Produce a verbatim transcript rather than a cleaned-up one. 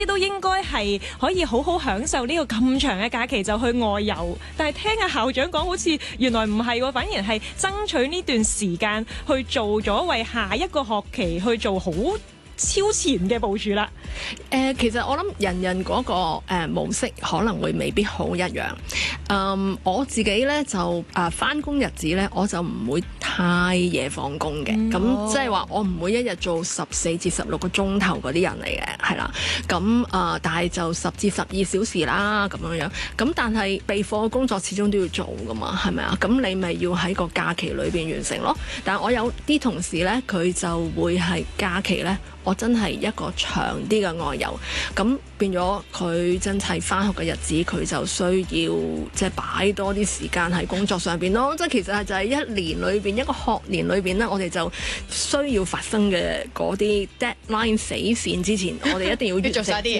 都應該係可以好好享受呢個咁長嘅假期就去外遊，但係聽阿校長講好似原來唔係喎，反而係爭取呢段時間去做咗為下一個學期去做好超前嘅部署啦。 誒、呃，其實我諗人人嗰、那個誒、呃、模式可能會未必好一樣。嗯，我自己咧就誒返工日子咧，我就唔會太夜放工嘅。咁、嗯、即係話我唔會一日做十四至十六個鐘頭嗰啲人嚟嘅，係啦。咁啊、呃，但係就十至十二小時啦，咁樣樣。咁但係備課嘅工作始終都要做噶嘛，係咪啊？咁你咪要喺個假期裏邊完成咯。但係我有啲同事咧，佢就會係假期咧，我真係一個長啲嘅外遊，咁變咗佢真係返學嘅日子，佢就需要即係擺多啲時間喺工作上邊咯。即係其實係就係一年裏邊一個學年裏邊咧，我哋就需要發生嘅嗰啲 deadline 死線之前，我哋一定要完成先